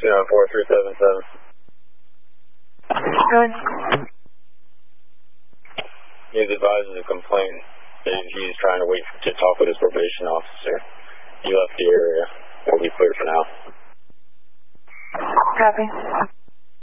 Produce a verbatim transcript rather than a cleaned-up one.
two nine four three seven seven. Good. He's advised of the complaint that he's trying to wait to talk with his probation officer. He left the area. We'll be clear for now. Copy.